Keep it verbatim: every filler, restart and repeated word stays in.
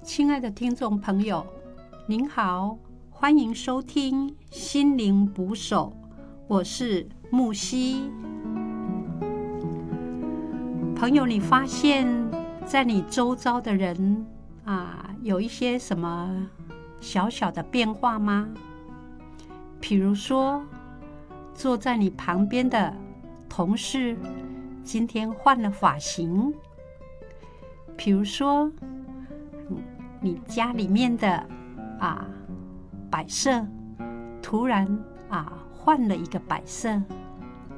亲爱的听众朋友，您好，欢迎收听心灵捕手，我是木西。朋友，你发现在你周遭的人啊，有一些什么小小的变化吗？比如说，坐在你旁边的同事今天换了发型，比如说你家里面的啊摆设突然啊换了一个摆设，